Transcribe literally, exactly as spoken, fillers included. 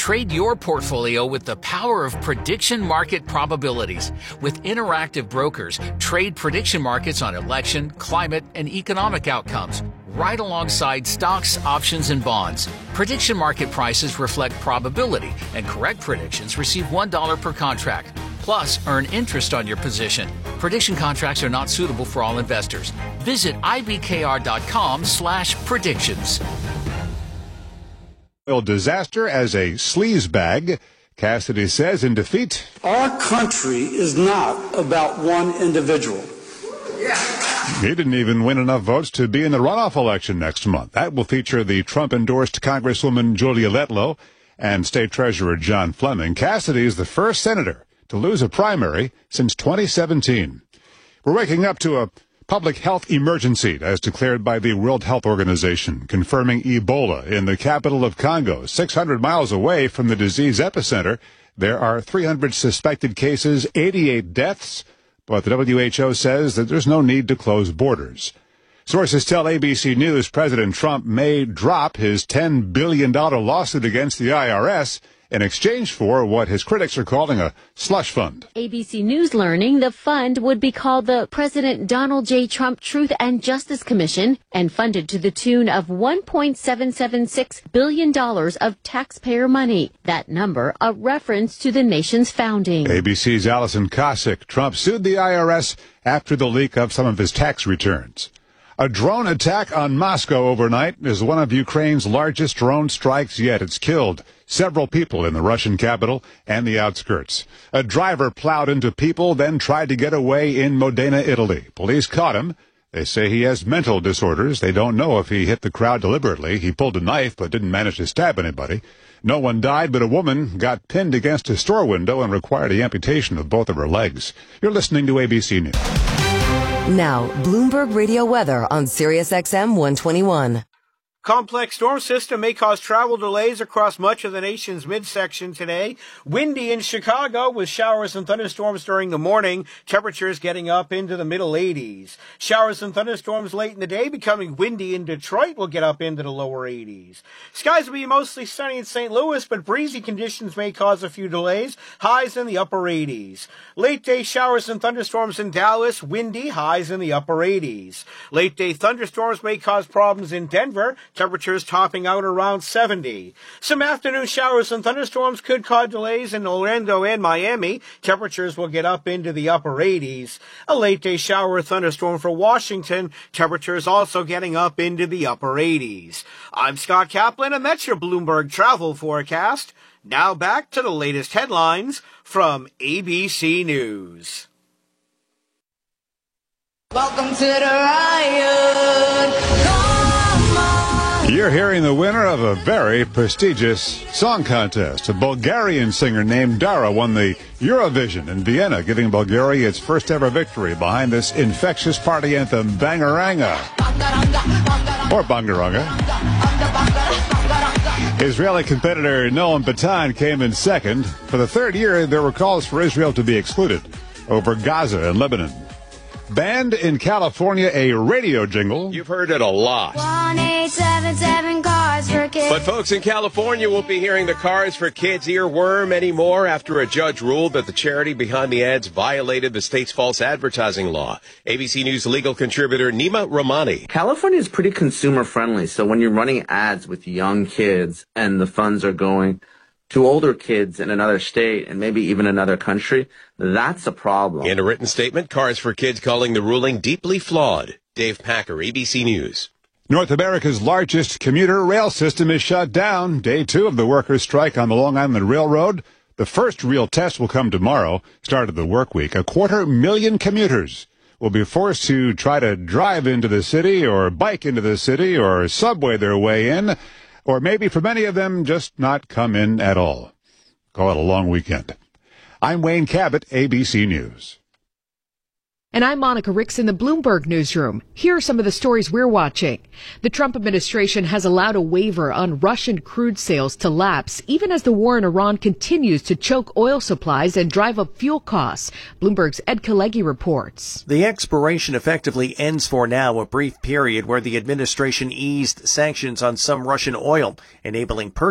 Trade your portfolio with the power of prediction market probabilities. With interactive brokers, trade prediction markets on election, climate, and economic outcomes, right alongside stocks, options, and bonds. Prediction market prices reflect probability, and correct predictions receive one dollar per contract. Plus, earn interest on your position. Prediction contracts are not suitable for all investors. Visit ibkr.com slash predictions. Oil disaster as a sleaze bag, Cassidy says in defeat. Our country is not about one individual. He didn't even win enough votes to be in the runoff election next month. That will feature the Trump-endorsed Congresswoman Julia Letlow and State Treasurer John Fleming. Cassidy is the first senator to lose a primary since twenty seventeen. We're waking up to a public health emergency as declared by the World Health Organization, confirming Ebola in the capital of Congo, six hundred miles away from the disease epicenter. There are three hundred suspected cases, eighty-eight deaths, but the W H O says that there's no need to close borders. Sources tell A B C News President Trump may drop his ten billion dollars lawsuit against the I R S in exchange for what his critics are calling a slush fund. A B C News learning the fund would be called the President Donald J. Trump Truth and Justice Commission and funded to the tune of one point seven seven six billion dollars of taxpayer money. That number, a reference to the nation's founding. A B C's Allison Cossack. Trump sued the I R S after the leak of some of his tax returns. A drone attack on Moscow overnight is one of Ukraine's largest drone strikes yet. It's killed several people in the Russian capital and the outskirts. A driver plowed into people, then tried to get away in Modena, Italy. Police caught him. They say he has mental disorders. They don't know if he hit the crowd deliberately. He pulled a knife but didn't manage to stab anybody. No one died, but a woman got pinned against a store window and required the amputation of both of her legs. You're listening to A B C News. Now, Bloomberg Radio weather on Sirius X M one twenty-one. Complex storm system may cause travel delays across much of the nation's midsection today. Windy in Chicago with showers and thunderstorms during the morning. Temperatures getting up into the middle eighties. Showers and thunderstorms late in the day, becoming windy in Detroit, will get up into the lower eighties. Skies will be mostly sunny in Saint Louis, but breezy conditions may cause a few delays. Highs in the upper eighties. Late day showers and thunderstorms in Dallas. Windy, highs in the upper eighties. Late day thunderstorms may cause problems in Denver. Temperatures topping out around seventy. Some afternoon showers and thunderstorms could cause delays in Orlando and Miami. Temperatures will get up into the upper eighties. A late day shower or thunderstorm for Washington. Temperatures also getting up into the upper eighties. I'm Scott Kaplan, and that's your Bloomberg travel forecast. Now back to the latest headlines from A B C News. Welcome to the riot. You're hearing the winner of a very prestigious song contest. A Bulgarian singer named Dara won the Eurovision in Vienna, giving Bulgaria its first ever victory behind this infectious party anthem, Bangaranga. Or Bangaranga. Israeli competitor Noam Batan came in second. For the third year, there were calls for Israel to be excluded over Gaza and Lebanon. Banned in California, a radio jingle. You've heard it a lot. one eight seven seven Cars for Kids. But folks in California won't be hearing the Cars for Kids earworm anymore after a judge ruled that the charity behind the ads violated the state's false advertising law. A B C News legal contributor Nima Rahmani. California is pretty consumer friendly, so when you're running ads with young kids and the funds are going to older kids in another state and maybe even another country, that's a problem. In a written statement, Cars for Kids calling the ruling deeply flawed. Dave Packer, A B C News. North America's largest commuter rail system is shut down. Day two of the workers' strike on the Long Island Railroad. The first real test will come tomorrow, start of the work week. A quarter million commuters will be forced to try to drive into the city or bike into the city or subway their way in, or maybe for many of them, just not come in at all. Call it a long weekend. I'm Wayne Cabot, A B C News. And I'm Monica Ricks in the Bloomberg Newsroom. Here are some of the stories we're watching. The Trump administration has allowed a waiver on Russian crude sales to lapse, even as the war in Iran continues to choke oil supplies and drive up fuel costs. Bloomberg's Ed Kalegi reports. The expiration effectively ends for now a brief period where the administration eased sanctions on some Russian oil, enabling purchases